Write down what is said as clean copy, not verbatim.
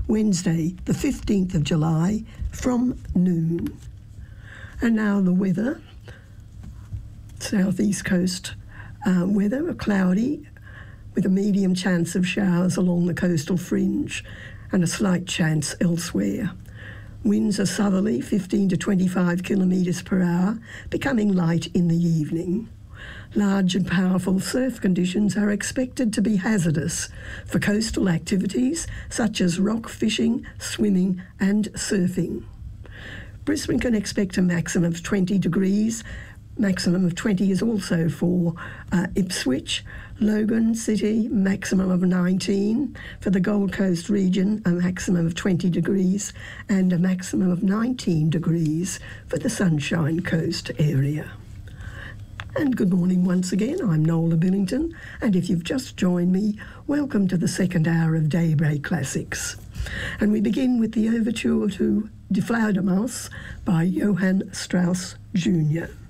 Wednesday, the 15th of July, from noon. And now the weather. Southeast coast weather, cloudy, with a medium chance of showers along the coastal fringe and a slight chance elsewhere. Winds are southerly, 15 to 25 kilometres per hour, becoming light in the evening. Large and powerful surf conditions are expected to be hazardous for coastal activities such as rock fishing, swimming and surfing. Brisbane can expect a maximum of 20 degrees. Maximum of 20 is also for Ipswich. Logan City, maximum of 19. For the Gold Coast region, a maximum of 20 degrees and a maximum of 19 degrees for the Sunshine Coast area. And good morning once again, I'm Nola Billington, and if you've just joined me, welcome to the second hour of Daybreak Classics. And we begin with the overture to Die Fledermaus by Johann Strauss Jr.